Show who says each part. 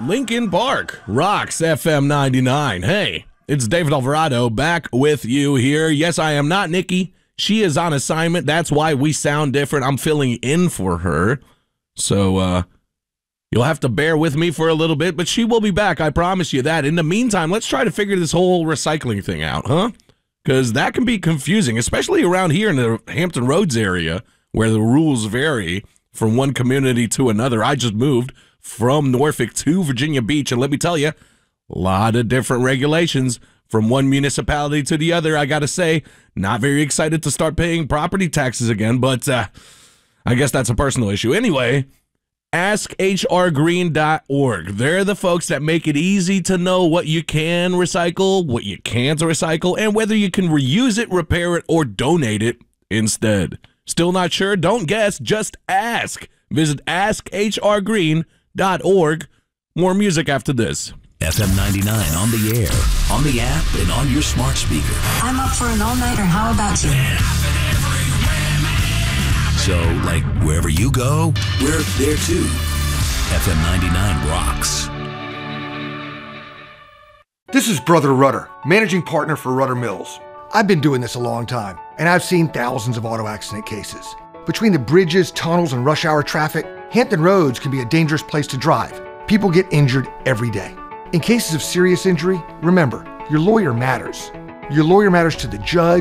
Speaker 1: Linkin Park rocks FM 99. Hey, it's David Alvarado back with you here. Yes, I am not Nikki. She is on assignment. That's why we sound different. I'm filling in for her. So, you'll have to bear with me for a little bit, but she will be back. I promise you that. In the meantime, let's try to figure this whole recycling thing out, huh? Because that can be confusing, especially around here in the Hampton Roads area where the rules vary from one community to another. I just moved from Norfolk to Virginia Beach, and let me tell you, a lot of different regulations from one municipality to the other. I got to say, not very excited to start paying property taxes again, but I guess that's a personal issue. Anyway, AskHRGreen.org. They're the folks that make it easy to know what you can recycle, what you can't recycle, and whether you can reuse it, repair it, or donate it instead. Still not sure? Don't guess, just ask. Visit AskHRGreen.org. More music after this.
Speaker 2: FM 99 on the air, on the app, and on your smart speaker.
Speaker 3: I'm up for an all-nighter. How about you?
Speaker 2: So, like, wherever you go, we're there too. FM 99 rocks.
Speaker 4: This is Brother Rudder, managing partner for Rudder Mills. I've been doing this a long time, and I've seen thousands of auto accident cases. Between the bridges, tunnels, and rush hour traffic, Hampton Roads can be a dangerous place to drive. People get injured every day. In cases of serious injury, remember, your lawyer matters. Your lawyer matters to the judge,